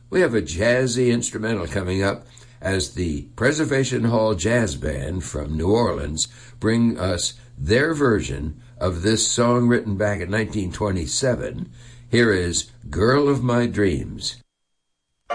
We have a jazzy instrumental coming up as the Preservation Hall Jazz Band from New Orleans bring us their version of this song written back in 1927. Here is Girl of My Dreams.